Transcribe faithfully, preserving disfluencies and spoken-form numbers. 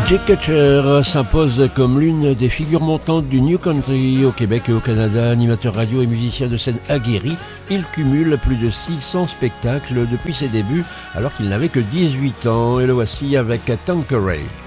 Jake Kutcher s'impose comme l'une des figures montantes du New Country au Québec et au Canada. Animateur radio et musicien de scène aguerri, il cumule plus de six cents spectacles depuis ses débuts alors qu'il n'avait que dix-huit ans. Et le voici avec Tanqueray.